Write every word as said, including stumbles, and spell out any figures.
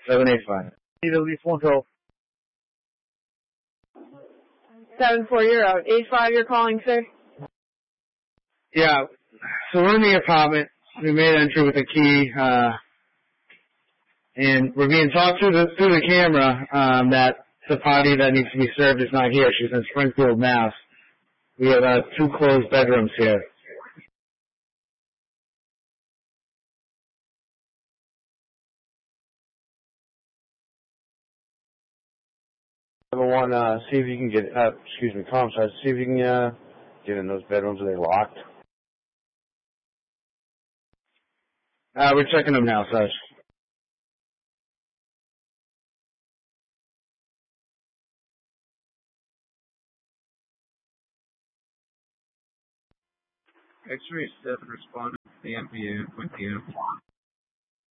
seven eight five. It'll be four twelve. seven four zero. eight five, you're calling, sir? Yeah. So we're in the apartment. We made entry with a key, uh, and we're being talked through the, through the camera, um, that the party that needs to be served is not here. She's in Springfield, Mass. We have, uh, two closed bedrooms here. Number one, uh, see if you can get, uh, excuse me, calm side, see if you can, uh, get in those bedrooms. Are they locked? Uh, we're checking them now, Sarge. X-ray seven responding to the M P A point P M.